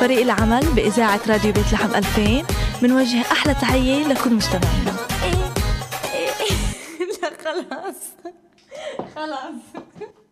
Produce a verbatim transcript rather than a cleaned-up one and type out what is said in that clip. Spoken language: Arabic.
فريق العمل بإذاعة راديو بيت لحم ألفين بنوجه أحلى تحية لكل مستمعينا. لا خلاص خلاص